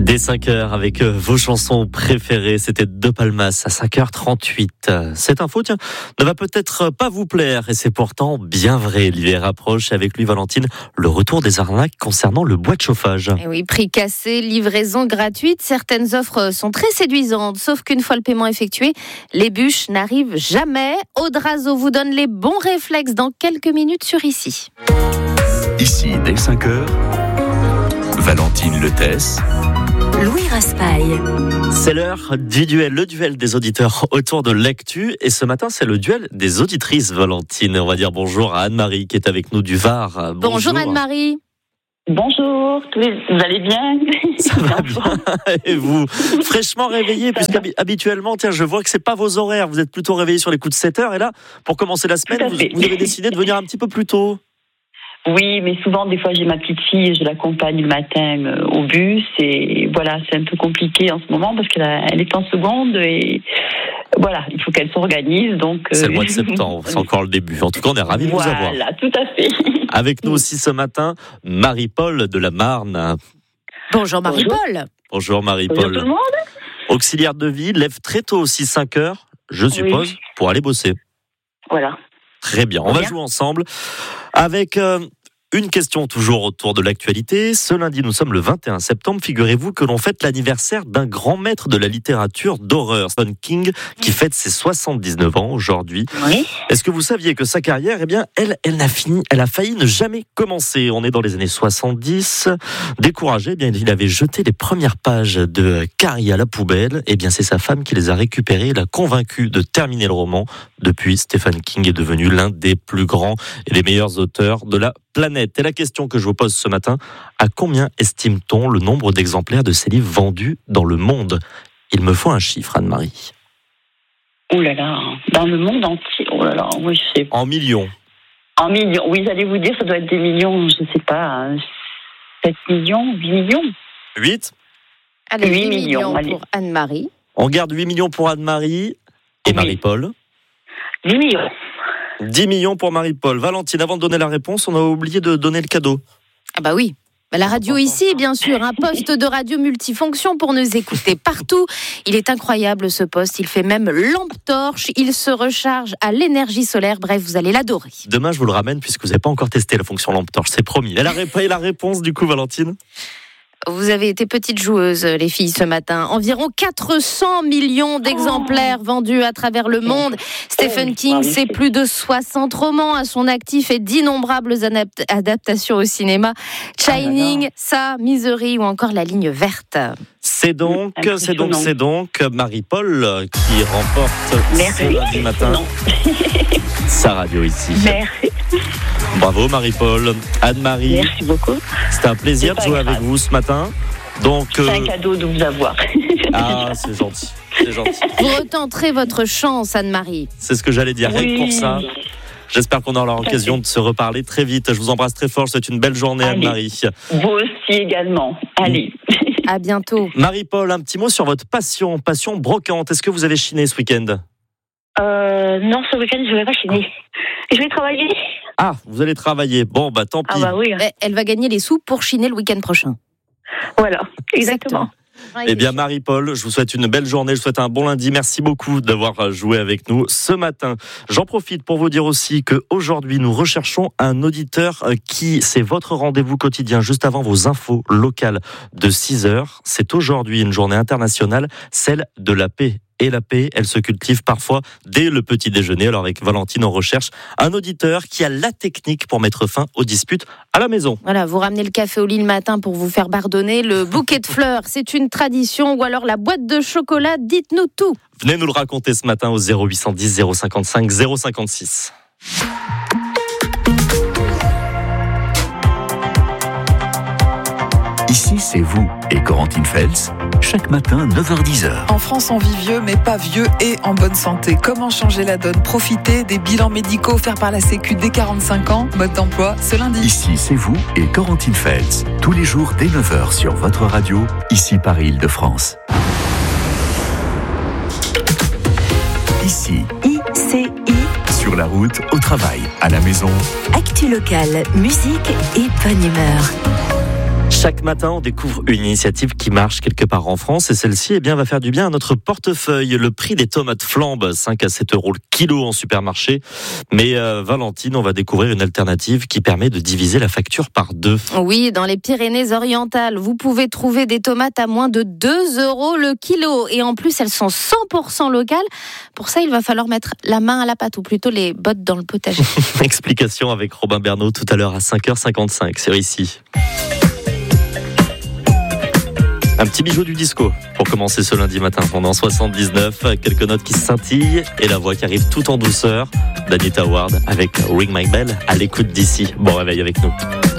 Dès 5h avec vos chansons préférées, c'était De Palmas à 5h38. Cette info, tiens, ne va peut-être pas vous plaire et c'est pourtant bien vrai. L'hiver approche, avec lui Valentine, le retour des arnaques concernant le bois de chauffage. Et oui, prix cassé, livraison gratuite, certaines offres sont très séduisantes, sauf qu'une fois le paiement effectué, les bûches n'arrivent jamais. Audrazo vous donne les bons réflexes dans quelques minutes sur Ici. Ici, dès 5h, Valentine Letès, Louis Raspail. C'est l'heure du duel, le duel des auditeurs autour de l'actu. Et ce matin, c'est le duel des auditrices, Valentine. On va dire bonjour à Anne-Marie qui est avec nous du Var. Bonjour Anne-Marie. Bonjour, vous allez bien? Ça va bien. Et vous, fraîchement réveillée, puisqu'habituellement, tiens, je vois que c'est pas vos horaires. Vous êtes plutôt réveillée sur les coups de 7h. Et là, pour commencer la semaine, vous avez décidé de venir un petit peu plus tôt. Oui, mais souvent, des fois, j'ai ma petite fille, je l'accompagne le matin au bus. Et voilà, c'est un peu compliqué en ce moment parce qu'elle est en seconde et voilà, il faut qu'elle s'organise. Donc, c'est le mois de septembre, c'est encore le début. En tout cas, on est ravis de vous avoir. Voilà, tout à fait. Avec nous aussi ce matin, Marie-Paul de la Marne. Bonjour Marie-Paul. Bonjour Marie-Paul. Bonjour tout le monde. Auxiliaire de vie, lève très tôt aussi 5h, je suppose, pour aller bosser. Voilà. Très bien, on va jouer ensemble avec une question toujours autour de l'actualité. Ce lundi, nous sommes le 21 septembre. Figurez-vous que l'on fête l'anniversaire d'un grand maître de la littérature d'horreur, Stephen King, qui fête ses 79 ans aujourd'hui. Oui. Est-ce que vous saviez que sa carrière, eh bien, elle a failli ne jamais commencer. On est dans les années 70. Découragé, eh bien, il avait jeté les premières pages de Carrie à la poubelle. Eh bien, c'est sa femme qui les a récupérées et l'a convaincu de terminer le roman. Depuis, Stephen King est devenu l'un des plus grands et des meilleurs auteurs de la planète. Et la question que je vous pose ce matin, à combien estime-t-on le nombre d'exemplaires de ces livres vendus dans le monde? Il me faut un chiffre, Anne-Marie. Oh là là, dans le monde entier, oh là là, oui, je sais pas. En millions. En millions, oui, j'allais vous dire, ça doit être des millions, je sais pas, 7 millions, 8 millions 8 Allez, 8 8 millions allez. pour Anne-Marie. On garde 8 millions pour Anne-Marie et Oui. Marie-Paul. 10 millions. 10 millions pour Marie-Paul. Valentine, avant de donner la réponse, on a oublié de donner le cadeau. Ah bah oui. La radio ici, bien sûr, un poste de radio multifonction pour nous écouter partout. Il est incroyable ce poste, il fait même lampe torche, il se recharge à l'énergie solaire, bref, vous allez l'adorer. Demain, je vous le ramène puisque vous n'avez pas encore testé la fonction lampe torche, c'est promis. Elle a la réponse du coup, Valentine. Vous avez été petite joueuse, les filles, ce matin. Environ 400 millions d'exemplaires vendus à travers le monde. Stephen King, c'est plus de 60 romans à son actif et d'innombrables adaptations au cinéma. Shining, Ça, Misery ou encore La Ligne Verte. C'est donc Marie-Paul qui remporte ce lundi matin sa radio ici. Merci. Bravo Marie-Paul. Anne-Marie, Merci beaucoup. c'était un plaisir de jouer avec vous ce matin. Donc, C'est un cadeau de vous avoir. Ah, c'est gentil. Vous retenterez votre chance, Anne-Marie. C'est ce que j'allais dire, rien que pour ça. J'espère qu'on aura l'occasion de se reparler très vite. Je vous embrasse très fort. Je vous souhaite une belle journée, Allez. Anne-Marie. Vous aussi également. Allez. À bientôt. Marie-Paul, un petit mot sur votre passion brocante. Est-ce que vous avez chiné ce week-end? Non, ce week-end, je ne vais pas chiner. Je vais travailler. Ah, vous allez travailler. Bon, bah tant pis. Ah bah oui. Elle va gagner les sous pour chiner le week-end prochain. Voilà, exactement. Eh bien, Marie-Paul, je vous souhaite une belle journée, je vous souhaite un bon lundi. Merci beaucoup d'avoir joué avec nous ce matin. J'en profite pour vous dire aussi qu'aujourd'hui, nous recherchons un auditeur qui, c'est votre rendez-vous quotidien juste avant vos infos locales de 6h. C'est aujourd'hui une journée internationale, celle de la paix. Et la paix, elle se cultive parfois dès le petit déjeuner. Alors avec Valentine, on recherche un auditeur qui a la technique pour mettre fin aux disputes à la maison. Voilà, vous ramenez le café au lit le matin pour vous faire pardonner, le bouquet de fleurs, c'est une tradition, ou alors la boîte de chocolat, dites-nous tout. Venez nous le raconter ce matin au 0810 055 056. ici c'est vous et Corentine Feltz, chaque matin 9h-10h. En France, on vit vieux, mais pas vieux et en bonne santé. Comment changer la donne? Profiter des bilans médicaux offerts par la Sécu dès 45 ans. Mode d'emploi ce lundi. Ici c'est vous et Corentine Feltz, tous les jours dès 9h sur votre radio, ici par Île-de-France. Ici, ICI, sur la route, au travail, à la maison. actu locale, musique et bonne humeur. Chaque matin, on découvre une initiative qui marche quelque part en France et celle-ci va faire du bien à notre portefeuille. Le prix des tomates flambe, 5 à 7 euros le kilo en supermarché. Mais Valentine, on va découvrir une alternative qui permet de diviser la facture par 2. Oui, dans les Pyrénées-Orientales, vous pouvez trouver des tomates à moins de 2 euros le kilo. Et en plus, elles sont 100% locales. Pour ça, il va falloir mettre la main à la pâte ou plutôt les bottes dans le potager. Explication avec Robin Bernot tout à l'heure à 5h55 sur Ici. Un petit bijou du disco pour commencer ce lundi matin. On est en 79, quelques notes qui scintillent et la voix qui arrive tout en douceur d'Anita Ward avec Ring My Bell à l'écoute d'ici. Bon réveil avec nous.